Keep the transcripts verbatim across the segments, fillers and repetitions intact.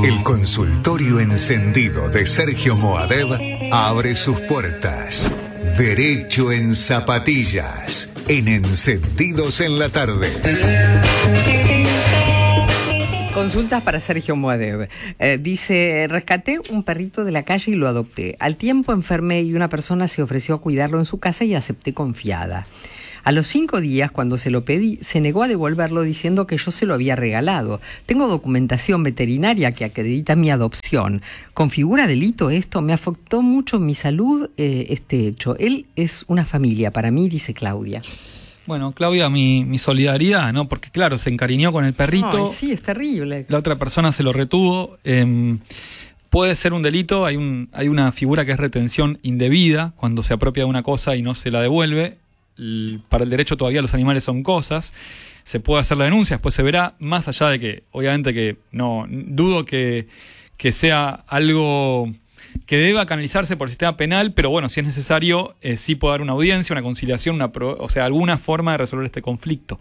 El consultorio encendido de Sergio Moadev abre sus puertas. Derecho en zapatillas, en Encendidos en la Tarde. Consultas para Sergio Moadev. Eh, dice, rescaté un perrito de la calle y lo adopté. Al tiempo enfermé y una persona se ofreció a cuidarlo en su casa y acepté confiada. A los cinco días, cuando se lo pedí, se negó a devolverlo diciendo que yo se lo había regalado. Tengo documentación veterinaria que acredita mi adopción. ¿Configura delito esto? Me afectó mucho mi salud eh, este hecho. Él es una familia para mí, dice Claudia. Bueno, Claudia, mi, mi solidaridad, ¿no? Porque claro, se encariñó con el perrito. Ay, sí, es terrible. La otra persona se lo retuvo. Eh, puede ser un delito. Hay, un, hay una figura que es retención indebida, cuando se apropia de una cosa y no se la devuelve. El, para el derecho todavía los animales son cosas. Se puede hacer la denuncia, después se verá, más allá de que, obviamente que no, dudo que, que sea algo que deba canalizarse por el sistema penal, pero bueno, si es necesario, eh, sí puede dar una audiencia, una conciliación, una pro, o sea, alguna forma de resolver este conflicto.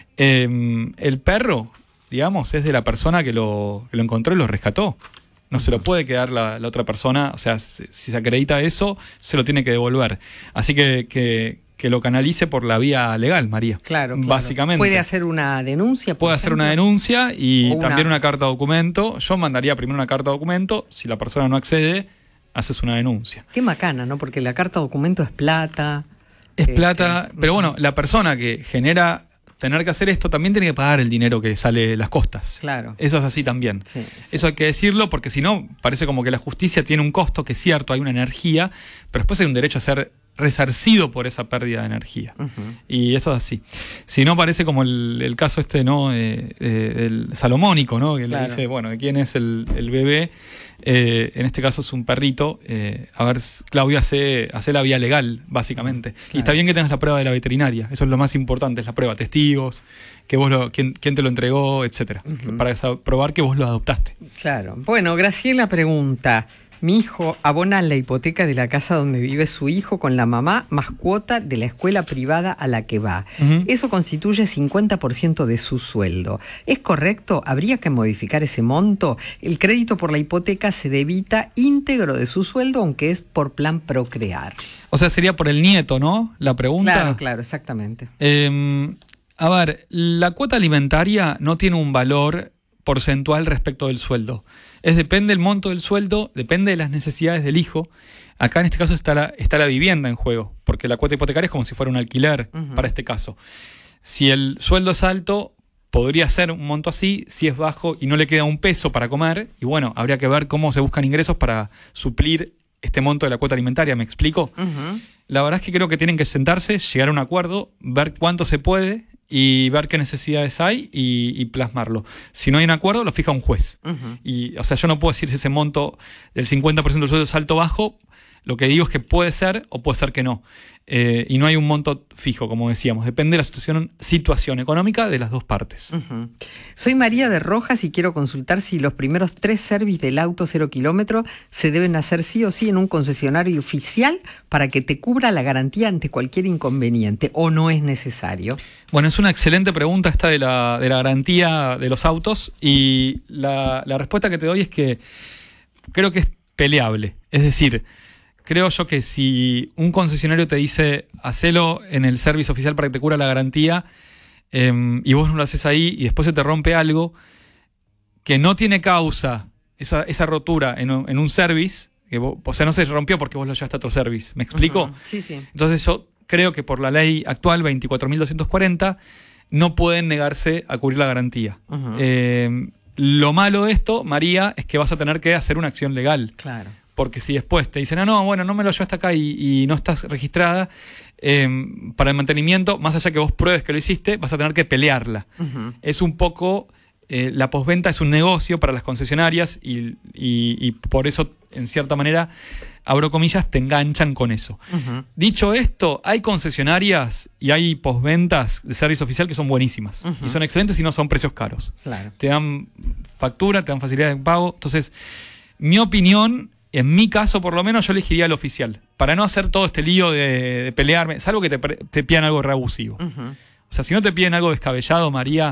Eh, el perro, digamos, es de la persona que lo, que lo encontró y lo rescató. No se lo puede quedar la, la otra persona, o sea, si, si se acredita eso, se lo tiene que devolver. Así que, que, que lo canalice por la vía legal, María. Claro, claro. Básicamente. ¿Puede hacer una denuncia? Puede hacer una denuncia y una... también una carta documento. Yo mandaría primero una carta documento. Si la persona no accede, haces una denuncia. Qué macana, ¿no? Porque la carta documento es plata. Es eh, plata, eh, pero bueno, la persona que genera tener que hacer esto también tiene que pagar el dinero que sale las costas. Claro. Eso es así también. Sí, sí. Eso hay que decirlo porque si no, parece como que la justicia tiene un costo, que es cierto, hay una energía, pero después hay un derecho a ser resarcido por esa pérdida de energía. Uh-huh. Y eso es así. Si no, parece como el, el caso este, ¿no? Eh, eh, el salomónico, ¿no? Que claro. Le dice, bueno, ¿de quién es el, el bebé? Eh, en este caso es un perrito. Eh, a ver, Claudia, hace, hace la vía legal, básicamente. Claro. Y está bien que tengas la prueba de la veterinaria. Eso es lo más importante, es la prueba. Testigos, que vos lo, quién, quién te lo entregó, etcétera. Uh-huh. Para probar que vos lo adoptaste. Claro. Bueno, Graciela pregunta. Mi hijo abona la hipoteca de la casa donde vive su hijo con la mamá más cuota de la escuela privada a la que va. Uh-huh. Eso constituye cincuenta por ciento de su sueldo. ¿Es correcto? ¿Habría que modificar ese monto? El crédito por la hipoteca se debita íntegro de su sueldo, aunque es por plan Procrear. O sea, sería por el nieto, ¿no? La pregunta. Claro, claro, exactamente. Eh, a ver, la cuota alimentaria no tiene un valor porcentual respecto del sueldo. Es depende del monto del sueldo, depende de las necesidades del hijo. Acá en este caso está la, está la vivienda en juego, porque la cuota hipotecaria es como si fuera un alquiler uh-huh. para este caso. Si el sueldo es alto, podría ser un monto así. Si es bajo y no le queda un peso para comer, y bueno, habría que ver cómo se buscan ingresos para suplir este monto de la cuota alimentaria. ¿Me explico? Uh-huh. La verdad es que creo que tienen que sentarse, llegar a un acuerdo, ver cuánto se puede y ver qué necesidades hay y, y plasmarlo. Si no hay un acuerdo, lo fija un juez. Uh-huh. Y, o sea, yo no puedo decir si ese monto del cincuenta por ciento del sueldo es alto o bajo. Lo que digo es que puede ser o puede ser que no. Eh, y no hay un monto fijo, como decíamos. Depende de la situación, situación económica de las dos partes. Uh-huh. Soy María de Rojas y quiero consultar si los primeros tres servicios del auto cero kilómetro se deben hacer sí o sí en un concesionario oficial para que te cubra la garantía ante cualquier inconveniente, o no es necesario. Bueno, es una excelente pregunta esta de la, de la garantía de los autos, y la, la respuesta que te doy es que creo que es peleable. Es decir, creo yo que si un concesionario te dice hacelo en el servicio oficial para que te cubra la garantía, eh, y vos no lo haces ahí y después se te rompe algo que no tiene causa, esa, esa rotura en un, en un service, que vos, o sea, no se rompió porque vos lo llevaste a otro service. ¿Me explico? Uh-huh. Sí, sí. Entonces yo creo que por la ley actual veinticuatro mil doscientos cuarenta no pueden negarse a cubrir la garantía. Uh-huh. Eh, lo malo de esto, María, es que vas a tener que hacer una acción legal. Claro. Porque si después te dicen, ah, no, bueno, no me lo llevo hasta acá y, y no estás registrada, eh, para el mantenimiento, más allá que vos pruebes que lo hiciste, vas a tener que pelearla. Uh-huh. Es un poco, eh, la postventa es un negocio para las concesionarias y, y, y por eso, en cierta manera, abro comillas, te enganchan con eso. Uh-huh. Dicho esto, hay concesionarias y hay postventas de servicio oficial que son buenísimas. Uh-huh. Y son excelentes y no son precios caros. Claro. Te dan factura, te dan facilidad de pago. Entonces, mi opinión, en mi caso por lo menos, yo elegiría el oficial. Para no hacer todo este lío de, de pelearme, salvo que te, te pidan algo reabusivo. Uh-huh. O sea, si no te piden algo descabellado, María,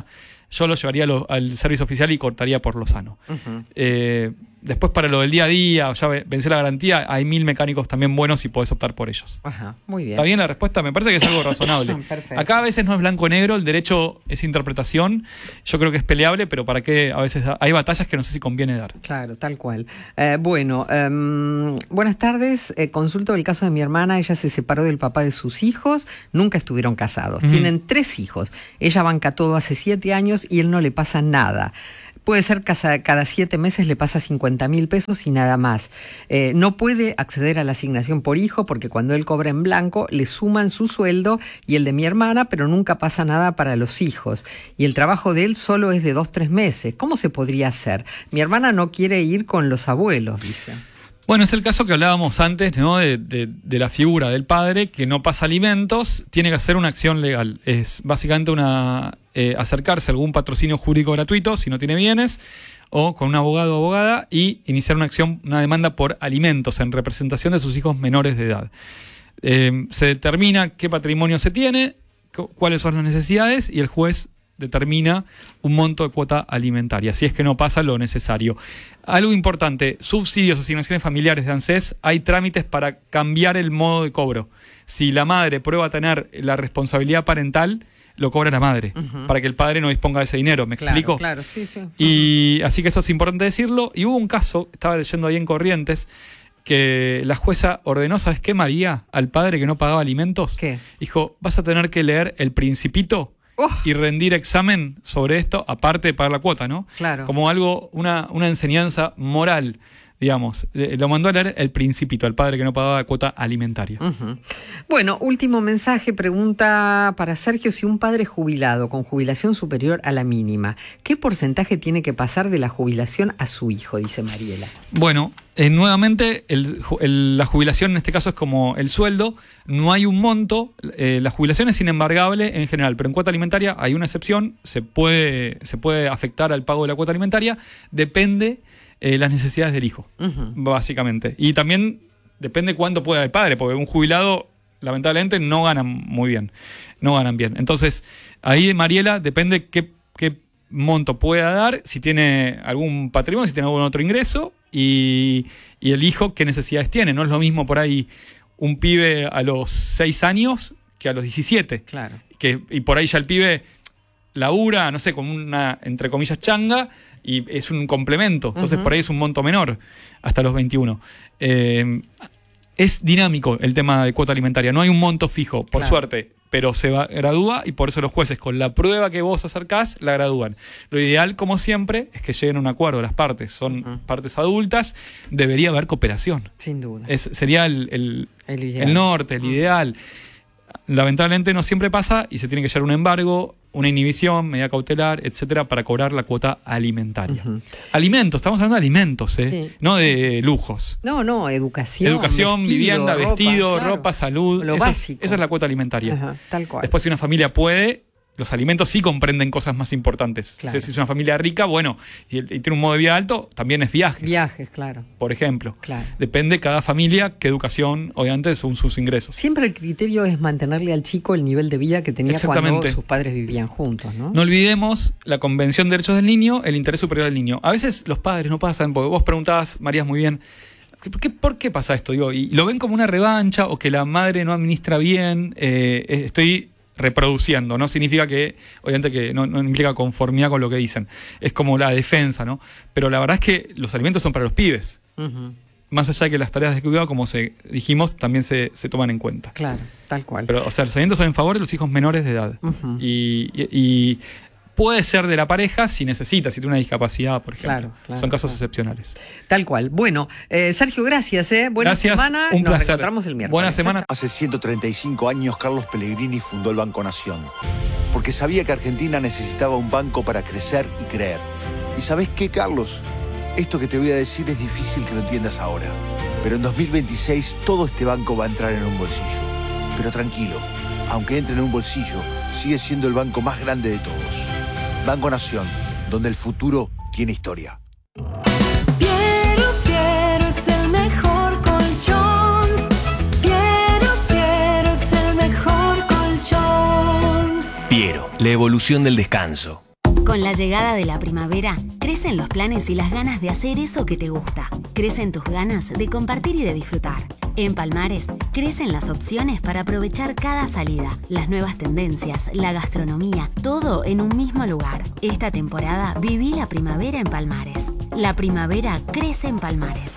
yo lo llevaría lo, al servicio oficial y cortaría por lo sano. Uh-huh. Eh, después para lo del día a día, ya venció la garantía, hay mil mecánicos también buenos y podés optar por ellos. Ajá, muy bien. ¿Está bien la respuesta? Me parece que es algo razonable. Perfecto. Acá a veces no es blanco o negro, el derecho es interpretación. Yo creo que es peleable, pero para qué a veces hay batallas que no sé si conviene dar. Claro, tal cual. Eh, bueno, um, buenas tardes. Eh, consulto el caso de mi hermana. Ella se separó del papá de sus hijos. Nunca estuvieron casados. Mm. Tienen tres hijos. Ella banca todo hace siete años y él no le pasa nada. Puede ser cada, cada siete meses le pasa cincuenta mil pesos y nada más. Eh, no puede acceder a la asignación por hijo porque cuando él cobra en blanco le suman su sueldo y el de mi hermana, pero nunca pasa nada para los hijos. Y el trabajo de él solo es de dos, tres meses. ¿Cómo se podría hacer? Mi hermana no quiere ir con los abuelos, dice. Bueno, es el caso que hablábamos antes, ¿no? de, de, de la figura del padre que no pasa alimentos, tiene que hacer una acción legal. Es básicamente una eh, acercarse a algún patrocinio jurídico gratuito, si no tiene bienes, o con un abogado o abogada, y iniciar una acción, una demanda por alimentos en representación de sus hijos menores de edad. Eh, se determina qué patrimonio se tiene, cu- cuáles son las necesidades, y el juez determina un monto de cuota alimentaria, si es que no pasa lo necesario. Algo importante, subsidios, asignaciones familiares de ANSES, hay trámites para cambiar el modo de cobro. Si la madre prueba tener la responsabilidad parental, lo cobra la madre, uh-huh. para que el padre no disponga de ese dinero, ¿me claro, explico? Claro, sí, sí. Y uh-huh. así que esto es importante decirlo. Y hubo un caso, estaba leyendo ahí en Corrientes, que la jueza ordenó, ¿sabes qué, María? Al padre que no pagaba alimentos. ¿Qué? Dijo, vas a tener que leer El Principito oh. y rendir examen sobre esto, aparte de pagar la cuota, ¿no? Claro. Como algo, una, una enseñanza moral, digamos. Eh, lo mandó a leer El Principito, al padre que no pagaba cuota alimentaria. Uh-huh. Bueno, último mensaje, pregunta para Sergio, si un padre jubilado con jubilación superior a la mínima, ¿qué porcentaje tiene que pasar de la jubilación a su hijo? Dice Mariela. Bueno, eh, nuevamente el, el, la jubilación en este caso es como el sueldo, no hay un monto, eh, la jubilación es inembargable en general, pero en cuota alimentaria hay una excepción, se puede, se puede afectar al pago de la cuota alimentaria, depende eh, las necesidades del hijo, uh-huh. básicamente. Y también depende cuánto pueda el padre, porque un jubilado lamentablemente no ganan muy bien, no ganan bien. Entonces, ahí Mariela depende qué, qué monto pueda dar, si tiene algún patrimonio, si tiene algún otro ingreso, y, y el hijo qué necesidades tiene. No es lo mismo por ahí un pibe a los seis años que a los diecisiete. Claro. Que, y por ahí ya el pibe labura, no sé, con una, entre comillas, changa, y es un complemento. Entonces, uh-huh. por ahí es un monto menor, hasta los veintiuno. Eh, es dinámico el tema de cuota alimentaria. No hay un monto fijo, por claro. suerte, pero se va, gradúa, y por eso los jueces, con la prueba que vos acercás, la gradúan. Lo ideal, como siempre, es que lleguen a un acuerdo. Las partes son uh-huh. partes adultas, debería haber cooperación. Sin duda. Es, sería el, el, el, el norte, el uh-huh. ideal. Lamentablemente no siempre pasa y se tiene que llevar un embargo, una inhibición, medida cautelar, etcétera, para cobrar la cuota alimentaria. Uh-huh. Alimentos, estamos hablando de alimentos, ¿eh? Sí. No de lujos. No, no, educación. Educación, vestido, vivienda, ropa, vestido, claro. ropa, salud. Lo eso básico. Es, esa es la cuota alimentaria. Ajá, tal cual. Después, si una familia puede, los alimentos sí comprenden cosas más importantes. Claro. Si es una familia rica, bueno, y, y tiene un modo de vida alto, también es viajes. Viajes, claro. Por ejemplo. Claro. Depende de cada familia qué educación, obviamente, según sus ingresos. Siempre el criterio es mantenerle al chico el nivel de vida que tenía cuando sus padres vivían juntos, ¿no? No olvidemos la Convención de Derechos del Niño, el interés superior al niño. A veces los padres no pasan, porque vos preguntabas, Marías, muy bien, ¿por qué, ¿por qué pasa esto? Digo, y lo ven como una revancha o que la madre no administra bien. Eh, estoy reproduciendo, no significa que, obviamente que no, no implica conformidad con lo que dicen, es como la defensa, ¿no? Pero la verdad es que los alimentos son para los pibes. Uh-huh. Más allá de que las tareas de cuidado, como se, dijimos, también se, se toman en cuenta. Claro, tal cual. Pero, o sea, los alimentos son en favor de los hijos menores de edad. Uh-huh. y, y, y puede ser de la pareja si necesita, si tiene una discapacidad, por ejemplo. Claro, claro, son casos claro. excepcionales. Tal cual. Bueno, eh, Sergio, gracias. Eh. Buena gracias, semana. Un Nos placer. reencontramos el miércoles. Buena semana. Hace ciento treinta y cinco años, Carlos Pellegrini fundó el Banco Nación. Porque sabía que Argentina necesitaba un banco para crecer y creer. ¿Y sabés qué, Carlos? Esto que te voy a decir es difícil que lo entiendas ahora. Pero en dos mil veintiséis todo este banco va a entrar en un bolsillo. Pero tranquilo, aunque entre en un bolsillo, sigue siendo el banco más grande de todos. Banco Nación, donde el futuro tiene historia. Piero, Piero es el mejor colchón. Piero, Piero es el mejor colchón. Piero, la evolución del descanso. Con la llegada de la primavera, crecen los planes y las ganas de hacer eso que te gusta. Crecen tus ganas de compartir y de disfrutar. En Palmares, crecen las opciones para aprovechar cada salida, las nuevas tendencias, la gastronomía, todo en un mismo lugar. Esta temporada viví la primavera en Palmares. La primavera crece en Palmares.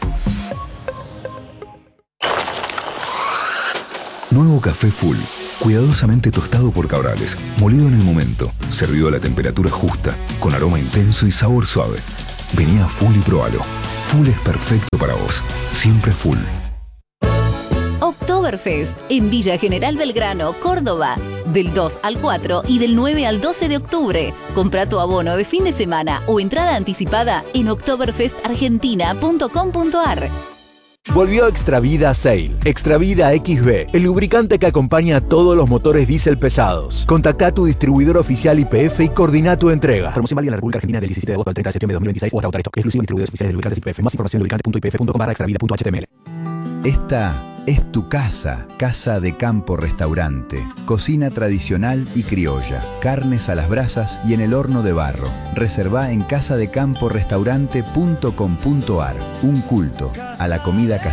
Nuevo café Full, cuidadosamente tostado por Cabrales, molido en el momento, servido a la temperatura justa, con aroma intenso y sabor suave. Vení a Full y probalo. Full es perfecto para vos, siempre Full. Oktoberfest en Villa General Belgrano, Córdoba, del dos al cuatro y del nueve al doce de octubre. Compra tu abono de fin de semana o entrada anticipada en oktoberfest argentina punto com punto ar. Volvió Extravida Sail. Extravida X B, el lubricante que acompaña a todos los motores diésel pesados. Contacta a tu distribuidor oficial Y P F y coordina tu entrega. Promoción válida en la República Argentina del diecisiete de agosto al treinta de septiembre de dos mil veintiséis o hasta agotar stock. Exclusivo en distribuidores oficiales de lubricantes Y P F. Más información en lubricante punto i p f punto com barra extravida punto h t m l. Esta es tu casa, Casa de Campo Restaurante. Cocina tradicional y criolla, carnes a las brasas y en el horno de barro. Reservá en casa de campo restaurante punto com punto ar. Un culto a la comida casera.